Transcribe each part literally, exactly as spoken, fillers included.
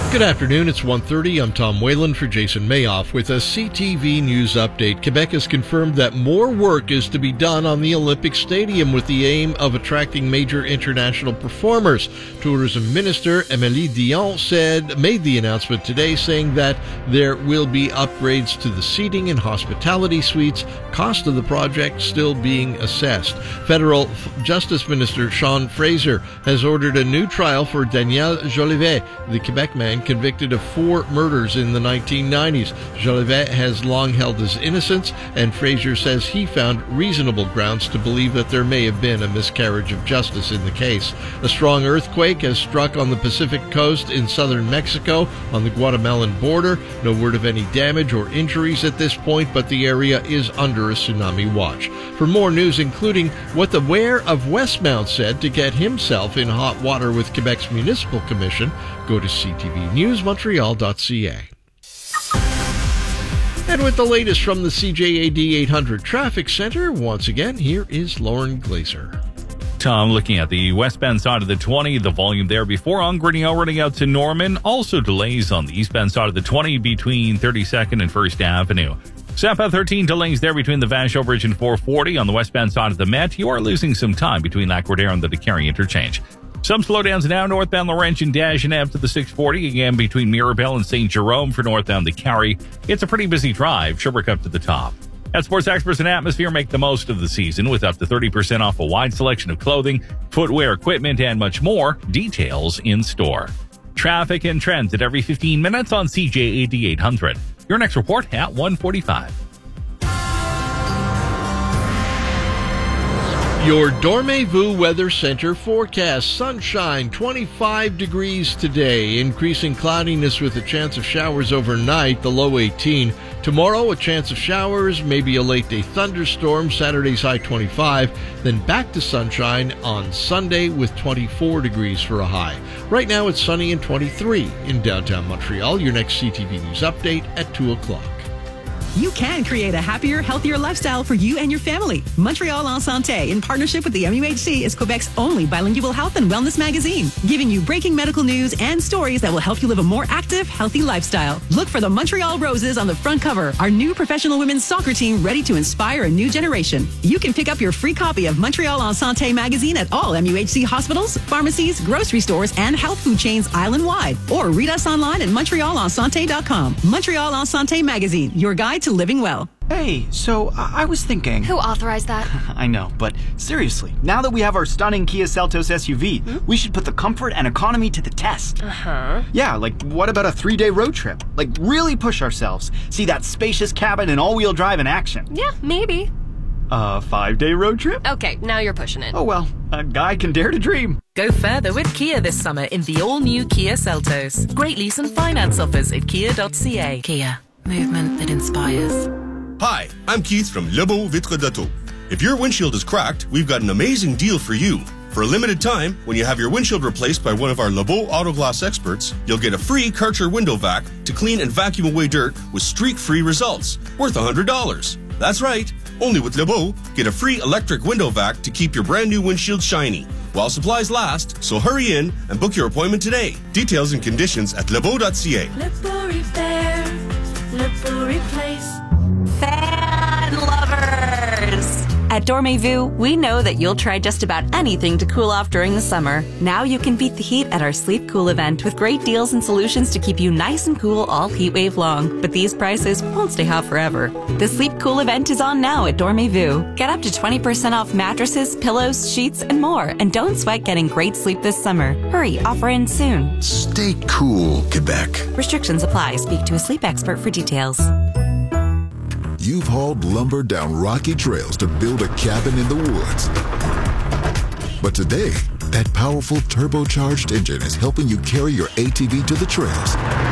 Good afternoon, it's one thirty. I'm Tom Whalen for Jason Mayoff with a C T V News update. Quebec has confirmed that more work is to be done on the Olympic Stadium with the aim of attracting major international performers. Tourism Minister Amélie Dion said, made the announcement today, saying that there will be upgrades to the seating and hospitality suites. Cost of the project still being assessed. Federal Justice Minister Sean Fraser has ordered a new trial for Daniel Jolivet, the Quebec man convicted of four murders in the nineteen nineties. Jolivet has long held his innocence, and Fraser says he found reasonable grounds to believe that there may have been a miscarriage of justice in the case. A strong earthquake has struck on the Pacific coast in southern Mexico on the Guatemalan border. No word of any damage or injuries at this point, but the area is under a tsunami watch. For more news, including what the mayor of Westmount said to get himself in hot water with Quebec's Municipal Commission, go to c t v news montreal dot c a. And with the latest from the C J A D eight hundred Traffic Center, once again, here is Lauren Glazer. Tom, looking at the westbound side of the twenty, the volume there before on Grideo running out to Norman. Also delays on the eastbound side of the twenty between thirty-second and first Avenue. Southbound thirteen delays there between the Vachon Bridge and four forty. On the westbound side of the Met, you are losing some time between Lac-Roder and the DeCarry interchange. Some slowdowns now, northbound Laurentian Dash and Ave to the six forty, again between Mirabel and Saint Jerome for northbound DeCarry. It's a pretty busy drive, Sherbrooke up to the top. At Sports Experts and Atmosphere, make the most of the season with up to thirty percent off a wide selection of clothing, footwear, equipment, and much more. Details in store. Traffic and trends at every fifteen minutes on C J A D eight hundred. Your next report at one forty-five. Your Dormez-vous Weather Center forecast: sunshine, twenty-five degrees today, increasing cloudiness with a chance of showers overnight, the low eighteen. Tomorrow, a chance of showers, maybe a late day thunderstorm, Saturday's high twenty-five, then back to sunshine on Sunday with twenty-four degrees for a high. Right now, it's sunny and twenty-three in downtown Montreal. Your next C T V News update at two o'clock. You can create a happier, healthier lifestyle for you and your family. Montreal en Santé, in partnership with the M U H C, is Quebec's only bilingual health and wellness magazine, giving you breaking medical news and stories that will help you live a more active, healthy lifestyle. Look for the Montreal Roses on the front cover, our new professional women's soccer team ready to inspire a new generation. You can pick up your free copy of Montreal en Santé magazine at all M U H C hospitals, pharmacies, grocery stores, and health food chains island-wide. Or read us online at montreal en santé dot com. Montreal en Santé magazine, your guide to living well. Hey, so I, I was thinking... Who authorized that? I know, but seriously, now that we have our stunning Kia Seltos S U V, hmm? we should put the comfort and economy to the test. Uh-huh. Yeah, like what about a three-day road trip? Like really push ourselves. See that spacious cabin and all-wheel drive in action. Yeah, maybe. A five-day road trip? Okay, now you're pushing it. Oh well, a guy can dare to dream. Go further with Kia this summer in the all-new Kia Seltos. Great lease and finance offers at kia dot c a. Kia. Movement that inspires. Hi, I'm Keith from Lebeau Vitre d'Auto. If your windshield is cracked, we've got an amazing deal for you. For a limited time, when you have your windshield replaced by one of our Lebeau Auto Glass experts, you'll get a free Karcher window vac to clean and vacuum away dirt with streak-free results, worth one hundred dollars. That's right, only with Lebeau, get a free electric window vac to keep your brand new windshield shiny while supplies last, so hurry in and book your appointment today. Details and conditions at lebeau dot c a. Lebeau Repair, Lebeau Replace. Fan lovers! At Dormez-vous, we know that you'll try just about anything to cool off during the summer. Now you can beat the heat at our Sleep Cool event with great deals and solutions to keep you nice and cool all heat wave long. But these prices won't stay hot forever. The Sleep Cool event is on now at Dormez-vous. Get up to twenty percent off mattresses, pillows, sheets, and more. And don't sweat getting great sleep this summer. Hurry, offer ends soon. Stay cool, Quebec. Restrictions apply. Speak to a sleep expert for details. You've hauled lumber down rocky trails to build a cabin in the woods. But today, that powerful turbocharged engine is helping you carry your A T V to the trails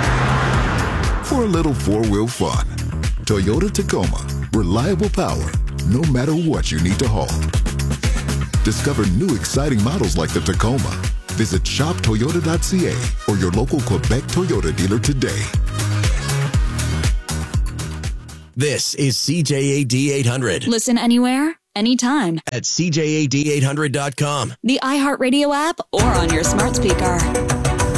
for a little four-wheel fun. Toyota Tacoma. Reliable power, no matter what you need to haul. Discover new exciting models like the Tacoma. Visit shop toyota dot c a or your local Quebec Toyota dealer today. This is C J A D eight hundred. Listen anywhere, anytime. At C J A D eight hundred dot com. The iHeartRadio app or on your smart speaker.